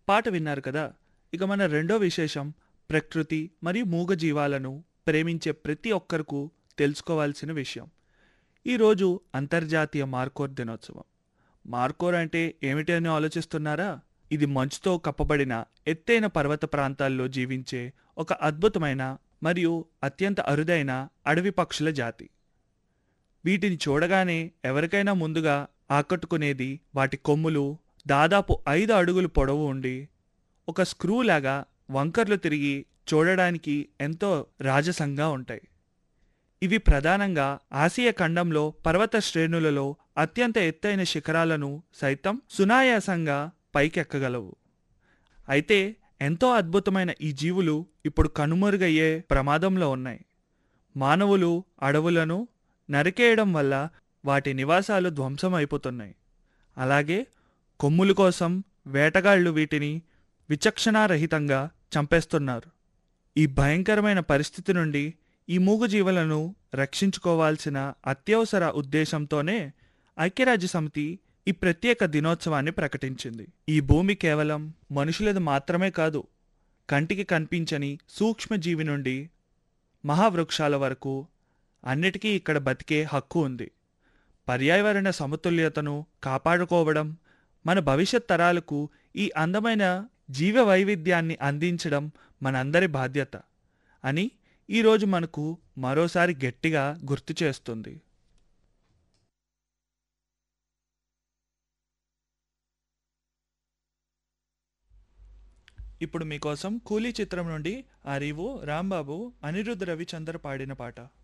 పాట విన్నారు కదా. ఇక మన రెండో విశేషం ప్రకృతి మరియు మూగజీవాలను ప్రేమించే ప్రతి ఒక్కరకు తెలుసుకోవాల్సిన విషయం. ఈరోజు అంతర్జాతీయ మార్కోర్ దినోత్సవం. మార్కోర్ అంటే ఏమిటి అని ఆలోచిస్తున్నారా? ఇది మంచుతో కప్పబడిన ఎత్తైన పర్వత ప్రాంతాల్లో జీవించే ఒక అద్భుతమైన మరియు అత్యంత అరుదైన అడవి పక్షుల జాతి. వీటిని చూడగానే ఎవరికైనా ముందుగా ఆకట్టుకునేది వాటి కొమ్ములు దాదాపు 5 అడుగులు పొడవు ఉండి ఒక స్క్రూ లాగా వంకర్లు తిరిగి చూడడానికి ఎంతో రాజసంగా ఉంటాయి. ఇవి ప్రధానంగా ఆసియా ఖండంలో పర్వత శ్రేణులలో అత్యంత ఎత్తైన శిఖరాలను సైతం సునాయాసంగా పైకెక్కగలవు. అయితే ఎంతో అద్భుతమైన ఈ జీవులు ఇప్పుడు కనుమరుగయ్యే ప్రమాదంలో ఉన్నాయి. మానవులు అడవులను నరికేయడం వల్ల వాటి నివాసాలు ధ్వంసం అయిపోతున్నాయి. అలాగే కొమ్ముల కోసం వేటగాళ్లు వీటిని విచక్షణారహితంగా చంపేస్తున్నారు. ఈ భయంకరమైన పరిస్థితి నుండి ఈ మూగజీవులను రక్షించుకోవాల్సిన అత్యవసర ఉద్దేశంతోనే ఐక్యరాజ్యసమితి ఈ ప్రత్యేక దినోత్సవాన్ని ప్రకటించింది. ఈ భూమి కేవలం మనుషులది మాత్రమే కాదు, కంటికి కనిపించని సూక్ష్మజీవి నుండి మహావృక్షాల వరకు అన్నిటికీ ఇక్కడ బతికే హక్కు ఉంది. పర్యావరణ సమతుల్యతను కాపాడుకోవడం, మన భవిష్యత్ తరాలకు ఈ అందమైన జీవ వైవిధ్యాన్ని అందించడం మనందరి బాధ్యత అని ఈరోజు మనకు మరోసారి గట్టిగా గుర్తు చేస్తుంది. ఇప్పుడు మీకోసం కూలీ చిత్రం నుండి ఆరివు రాంబాబు అనిరుద్ రవిచందర్ పాడిన పాట.